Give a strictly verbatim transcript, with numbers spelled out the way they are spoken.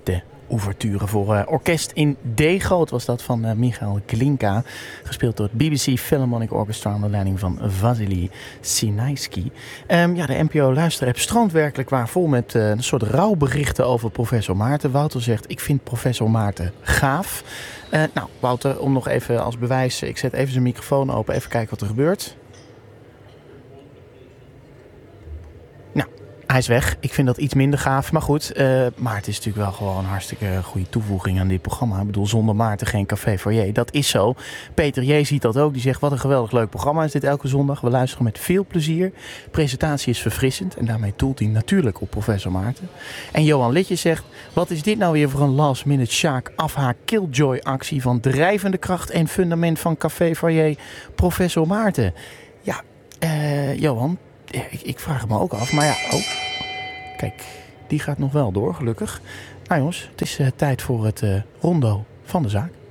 de ouverture voor uh, orkest in D-groot was dat van uh, Michael Glinka. Gespeeld door het B B C Philharmonic Orchestra onder leiding van Vasily Sinaisky. Um, ja, de N P O-luisterapp stroomt werkelijk waar vol met uh, een soort rouwberichten over professor Maarten. Wouter zegt, ik vind professor Maarten gaaf. Uh, nou, Wouter, om nog even als bewijs, ik zet even zijn microfoon open, even kijken wat er gebeurt. Nou, hij is weg. Ik vind dat iets minder gaaf. Maar goed, uh, Maarten is natuurlijk wel gewoon een hartstikke goede toevoeging aan dit programma. Ik bedoel, zonder Maarten geen Café Foyer. Dat is zo. Peter J. ziet dat ook. Die zegt, wat een geweldig leuk programma is dit elke zondag. We luisteren met veel plezier. De presentatie is verfrissend. En daarmee doelt hij natuurlijk op professor Maarten. En Johan Litje zegt, wat is dit nou weer voor een last minute Sjaak afhaak killjoy actie van drijvende kracht en fundament van Café Foyer, professor Maarten. Ja, uh, Johan, ik, ik vraag het me ook af. Maar ja, oh. Kijk, die gaat nog wel door, gelukkig. Nou jongens, het is uh, tijd voor het uh, rondo van de zaak.